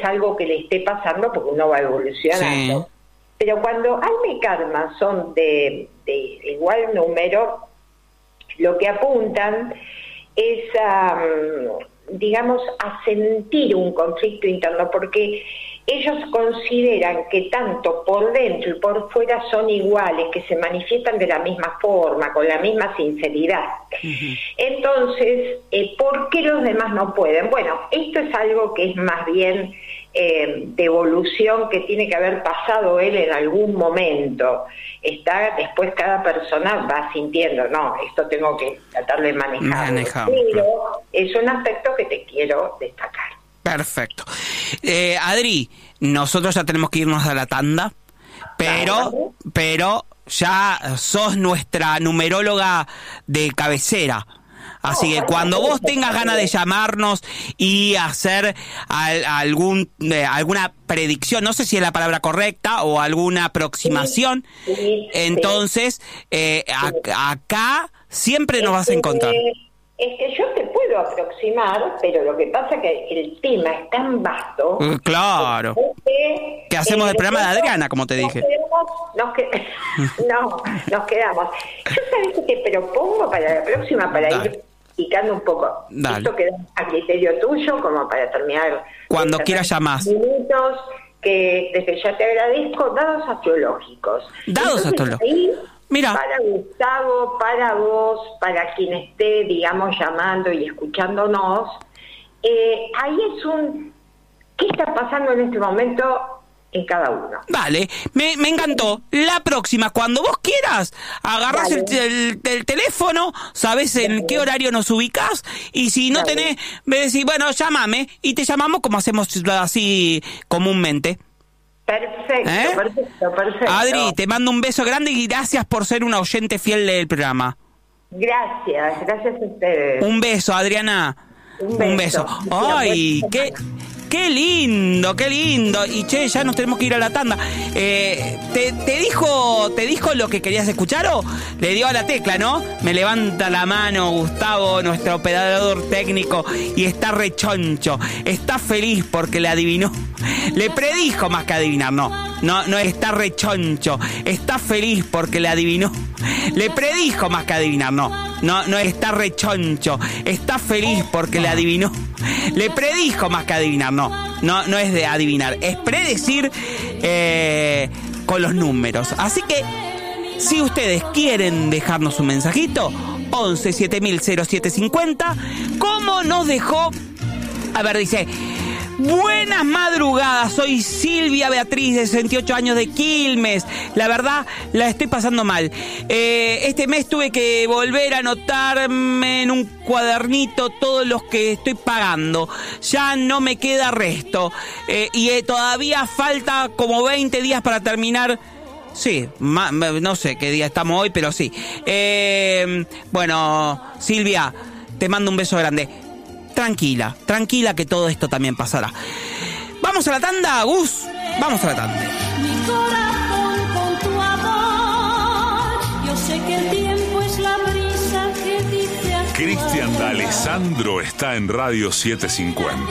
es algo que le esté pasando porque uno va evolucionando. Sí. Pero cuando alma y karma son de igual número, lo que apuntan es a, digamos, a sentir un conflicto interno, porque ellos consideran que tanto por dentro y por fuera son iguales, que se manifiestan de la misma forma, con la misma sinceridad. Uh-huh. Entonces, ¿por qué los demás no pueden? Bueno, esto es algo que es más bien de evolución, que tiene que haber pasado él en algún momento. Después cada persona va sintiendo, no, esto tengo que tratar de manejar. Pero es un aspecto que te quiero destacar. Perfecto. Adri, nosotros ya tenemos que irnos a la tanda, pero ya sos nuestra numeróloga de cabecera. Así que cuando vos tengas ganas de llamarnos y hacer alguna predicción, no sé si es la palabra correcta, o alguna aproximación, entonces acá siempre nos vas a encontrar. Es que yo te puedo aproximar, pero lo que pasa es que el tema es tan vasto. Claro. Que hacemos el programa de Adriana, como te dije. Nos quedamos. Yo sabés que te propongo para la próxima, para ir picando un poco. Dale. Esto queda a criterio tuyo, como para terminar. Cuando quieras llamás. Minutos que desde ya te agradezco, dados astrológicos. Dados astrológicos. Mira. Para Gustavo, para vos, para quien esté, digamos, llamando y escuchándonos, ahí es ¿qué está pasando en este momento en cada uno? Vale, me encantó. La próxima, cuando vos quieras, agarrás el teléfono, sabés en qué horario nos ubicás, y si no tenés, me decís, bueno, llámame, y te llamamos como hacemos así comúnmente. Perfecto. Adri, te mando un beso grande y gracias por ser una oyente fiel del programa. Gracias a ustedes. Un beso, Adriana. Un beso. Ay, qué lindo. Y che, ya nos tenemos que ir a la tanda. ¿Te dijo lo que querías escuchar o le dio a la tecla, no? Me levanta la mano Gustavo, nuestro operador técnico, y está rechoncho. Está feliz porque le adivinó. Le predijo más que adivinar, no está rechoncho. Está feliz porque le adivinó. Le predijo más que adivinar, no está rechoncho. Está feliz porque le adivinó. Le predijo más que adivinar, no es de adivinar, es predecir con los números. Así que si ustedes quieren dejarnos un mensajito, 11 7000 0750, como nos dejó, a ver, dice: buenas madrugadas, soy Silvia Beatriz, de 68 años, de Quilmes. La verdad, la estoy pasando mal. Este mes tuve que volver a anotarme en un cuadernito todos los que estoy pagando. Ya no me queda resto. Y todavía falta como 20 días para terminar. Sí, no sé qué día estamos hoy, pero sí. Bueno, Silvia, te mando un beso grande. Tranquila, que todo esto también pasará. Vamos a la tanda, Gus. Vamos a la tanda. Mi corazón con tu amor, yo sé que el tiempo es la brisa que dice. Cristian D'Alessandro está en Radio 750.